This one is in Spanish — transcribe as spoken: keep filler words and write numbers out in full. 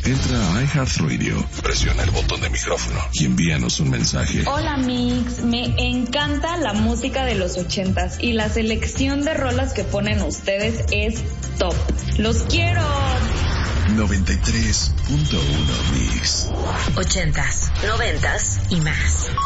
Entra a iHeartRadio, presiona el botón de micrófono y envíanos un mensaje. Hola Mix, me encanta la música de los ochentas y la selección de rolas que ponen ustedes es top. ¡Los quiero! noventa y tres punto uno Mix. Ochentas, noventas y más.